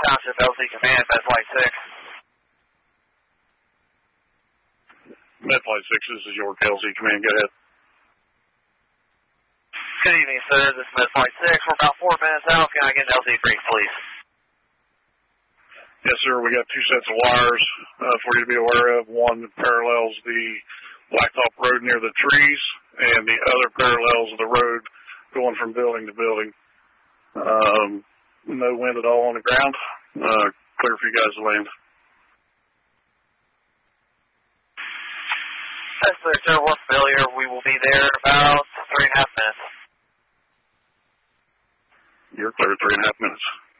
Township LC Command, Medflight 6. Medflight 6, this is York LC Command. Go ahead. Good evening, sir. This is Medflight 6. We're about 4 minutes out. Can I get an LC brief, please? Yes, sir. We got 2 sets of wires for you to be aware of. One parallels the Blacktop Road near the trees, and the other parallels the road going from building to building. No wind at all on the ground. Clear for you guys to land. That's clear, sir. We're familiar. We will be there in about 3.5 minutes. You're clear, 3.5 minutes.